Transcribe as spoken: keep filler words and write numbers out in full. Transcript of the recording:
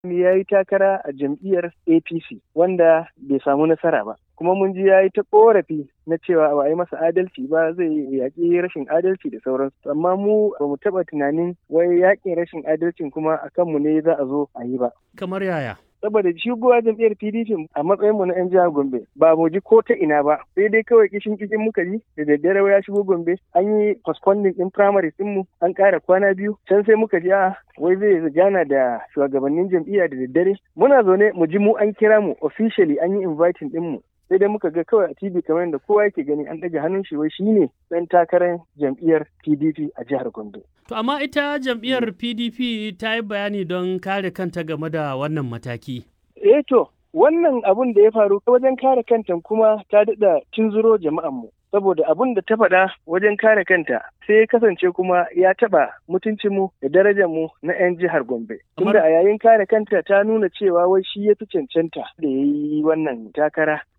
ya yi takara a jam'iyyar A P C wanda bai samu nasara ba. Kuma mun ji ya yi ta korafi na cewa ba a yi masa adalci ba, zai yaƙi rashin adalci da sauransu. Amma mu ba mu taɓa tunanin wai yaƙin rashin adalcin kuma a kanmu ne za a zo a yi ba. Kamar yaya? Saboda shigowa jam'iyyar P D P a matsayin mu na 'yan jihar Gombe ba mu ji ko ta ina ba, sai dai kawai kishin kishin muka ji da daddare ya shigo Gombe, an yi postponing din primary din mu, an ƙara kwana biyu, can sai muka ji a wai zai gana da shugabannin jam'iyya da daddare. Muna zaune mu ji mu an kira mu officially, an yi inviting din mu, sai dai muka ga kawai a T V kamar yadda kowa yake gani an ɗaga hannun shi wai shine ɗan takarar jam'iyyar P D P a jihar Gombe. To amma ita jam'iyyar P D P ta yi bayani don kare kanta game da wannan mataki. Eh to, wannan abun da ya faru wajen kare kanta kuma ta daɗa tunzuro jama'anmu. Saboda abun da ta faɗa wajen kare kanta sai ya kasance kuma ya taɓa mutuncinmu da darajarmu na 'yan jihar Gombe. Tunda a yayin kare kanta ta nuna cewa wai shi ya fi cancanta da ya yi wannan takara.